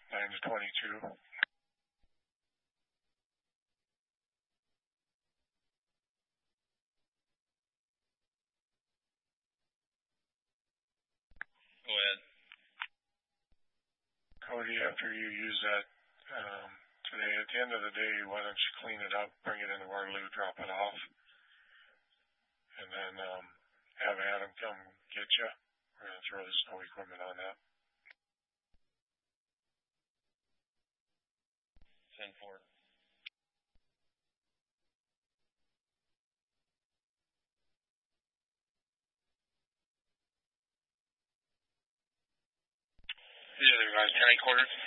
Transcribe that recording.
9 to 22. Go ahead. Cody, after you use that today, at the end of the day, why don't you clean it up, bring it into Waterloo, drop it off, and then have Adam come get you. We're going to throw the snow equipment on that. 10-4. The other guys, 10 quarters.